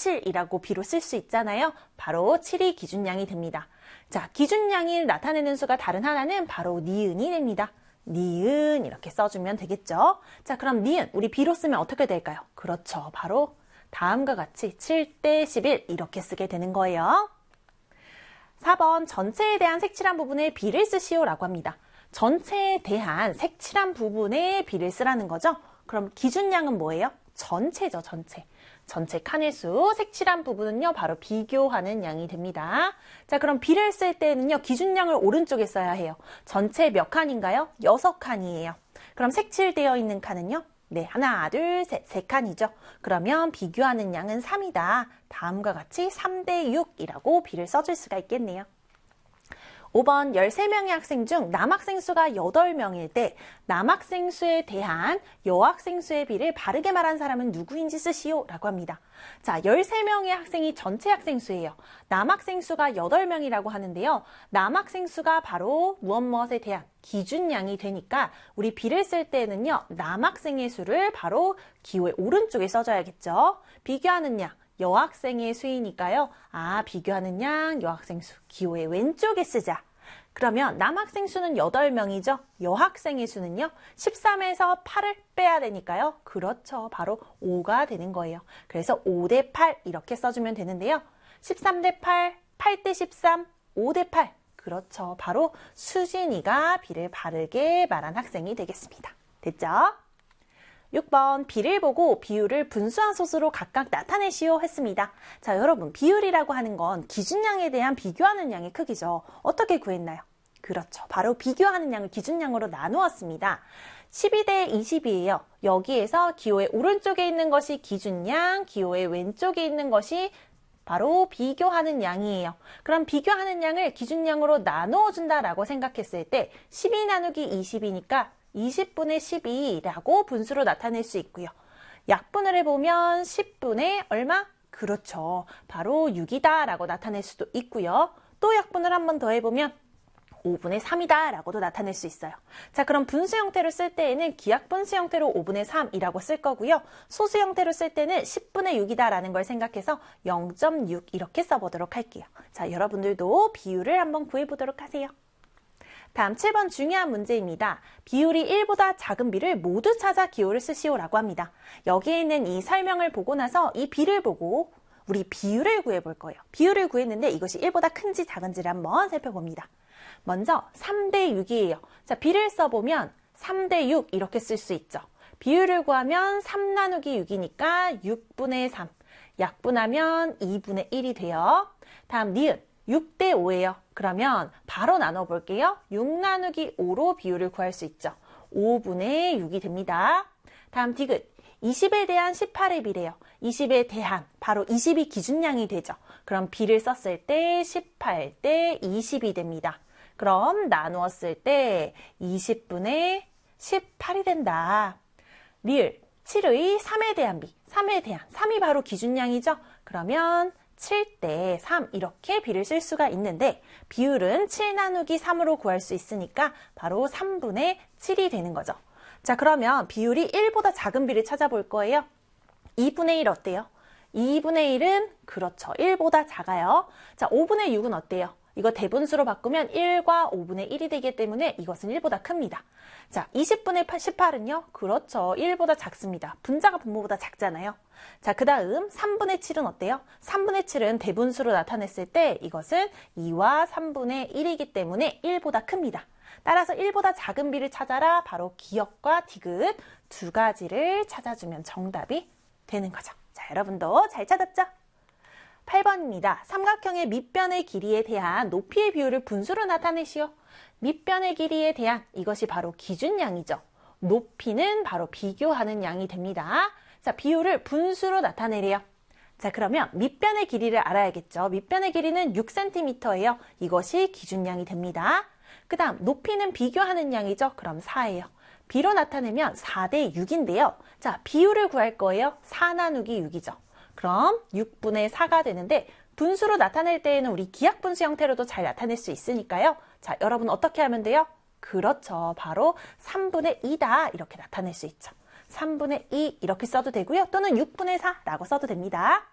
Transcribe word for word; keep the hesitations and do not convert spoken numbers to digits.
칠이라고 비로 쓸 수 있잖아요. 바로 칠이 기준량이 됩니다. 자, 기준량이 나타내는 수가 다른 하나는 바로 니은이 됩니다. 니은 이렇게 써주면 되겠죠. 자, 그럼 니은 우리 비로 쓰면 어떻게 될까요? 그렇죠. 바로 다음과 같이 칠 대 십일 이렇게 쓰게 되는 거예요. 사 번 전체에 대한 색칠한 부분에 비를 쓰시오라고 합니다. 전체에 대한 색칠한 부분에 비를 쓰라는 거죠. 그럼 기준량은 뭐예요? 전체죠, 전체. 전체 칸의 수, 색칠한 부분은요, 바로 비교하는 양이 됩니다. 자, 그럼 비를 쓸 때는요, 기준량을 오른쪽에 써야 해요. 전체 몇 칸인가요? 여섯 칸이에요. 그럼 색칠되어 있는 칸은요? 네, 하나, 둘, 셋, 세 칸이죠. 그러면 비교하는 양은 삼이다. 다음과 같이 삼 대 육이라고 비를 써줄 수가 있겠네요. 오 번 열세 명의 학생 중 남학생 수가 여덟 명일 때 남학생 수에 대한 여학생 수의 비를 바르게 말한 사람은 누구인지 쓰시오 라고 합니다. 자, 열세 명의 학생이 전체 학생 수예요. 남학생 수가 여덟 명이라고 하는데요. 남학생 수가 바로 무엇 무엇에 대한 기준량이 되니까 우리 비를 쓸 때는요. 남학생의 수를 바로 기호의 오른쪽에 써줘야겠죠. 비교하는 양. 여학생의 수이니까요. 아, 비교하는 양, 여학생 수, 기호의 왼쪽에 쓰자. 그러면 남학생 수는 여덟 명이죠. 여학생의 수는요. 십삼에서 팔을 빼야 되니까요. 그렇죠. 바로 오가 되는 거예요. 그래서 오 대 팔 이렇게 써주면 되는데요. 십삼 대 팔, 팔 대 십삼, 오 대 팔. 그렇죠. 바로 수진이가 비를 바르게 말한 학생이 되겠습니다. 됐죠? 육 번 비를 보고 비율을 분수한 소수로 각각 나타내시오 했습니다. 자, 여러분 비율이라고 하는 건 기준량에 대한 비교하는 양의 크기죠. 어떻게 구했나요? 그렇죠. 바로 비교하는 양을 기준량으로 나누었습니다. 십이 대 이십이에요. 여기에서 기호의 오른쪽에 있는 것이 기준량, 기호의 왼쪽에 있는 것이 바로 비교하는 양이에요. 그럼 비교하는 양을 기준량으로 나누어 준다라고 생각했을 때 십이 나누기 이십이니까 이십분의 십이라고 분수로 나타낼 수 있고요. 약분을 해보면 십분의 얼마? 그렇죠. 바로 육이다 라고 나타낼 수도 있고요. 또 약분을 한 번 더 해보면 오분의 삼이다 라고도 나타낼 수 있어요. 자, 그럼 분수 형태로 쓸 때에는 기약분수 형태로 오분의 삼이라고 쓸 거고요. 소수 형태로 쓸 때는 십분의 육이다 라는 걸 생각해서 영 점 육 이렇게 써보도록 할게요. 자, 여러분들도 비율을 한번 구해보도록 하세요. 다음 칠 번 중요한 문제입니다. 비율이 일보다 작은 비를 모두 찾아 기호를 쓰시오라고 합니다. 여기에 있는 이 설명을 보고 나서 이 비를 보고 우리 비율을 구해볼 거예요. 비율을 구했는데 이것이 일보다 큰지 작은지를 한번 살펴봅니다. 먼저 삼 대 육이에요. 자, 비를 써보면 삼 대 육 이렇게 쓸 수 있죠. 비율을 구하면 삼 나누기 육이니까 육분의 삼. 약분하면 이분의 일이 돼요. 다음 니은. 육 대 오예요. 그러면 바로 나눠볼게요. 육 나누기 오로 비율을 구할 수 있죠. 오분의 육이 됩니다. 다음 디귿. 이십에 대한 십팔의 비래요. 이십에 대한 바로 이십이 기준량이 되죠. 그럼 비를 썼을 때 십팔 대 이십이 됩니다. 그럼 나누었을 때 이십분의 십팔이 된다. 리을. 칠의 삼에 대한 비. 삼에 대한. 삼이 바로 기준량이죠. 그러면 칠 대 삼 이렇게 비를 쓸 수가 있는데 비율은 칠 나누기 삼으로 구할 수 있으니까 바로 삼분의 칠이 되는 거죠. 자, 그러면 비율이 일보다 작은 비를 찾아볼 거예요. 이분의 일 어때요? 이분의 일은 그렇죠. 일보다 작아요. 자, 오분의 육은 어때요? 이거 대분수로 바꾸면 일과 오분의 일이 되기 때문에 이것은 일보다 큽니다. 자, 이십분의 십팔은요? 그렇죠. 일보다 작습니다. 분자가 분모보다 작잖아요. 자, 그 다음 삼분의 칠은 어때요? 삼분의 칠은 대분수로 나타냈을 때 이것은 이와 삼분의 일이기 때문에 일보다 큽니다. 따라서 일보다 작은 비를 찾아라. 바로 기역과 디귿 두 가지를 찾아주면 정답이 되는 거죠. 자, 여러분도 잘 찾았죠? 팔 번입니다. 삼각형의 밑변의 길이에 대한 높이의 비율을 분수로 나타내시오. 밑변의 길이에 대한 이것이 바로 기준량이죠. 높이는 바로 비교하는 양이 됩니다. 자, 비율을 분수로 나타내래요. 자, 그러면 밑변의 길이를 알아야겠죠. 밑변의 길이는 육 센티미터예요. 이것이 기준량이 됩니다. 그 다음 높이는 비교하는 양이죠. 그럼 사예요. 비로 나타내면 사 대 육인데요. 자, 비율을 구할 거예요. 사 나누기 육이죠. 그럼 육분의 사가 되는데 분수로 나타낼 때에는 우리 기하분수 형태로도 잘 나타낼 수 있으니까요. 자, 여러분 어떻게 하면 돼요? 그렇죠. 바로 삼분의 이다 이렇게 나타낼 수 있죠. 삼분의 이 이렇게 써도 되고요. 또는 육분의 사라고 써도 됩니다.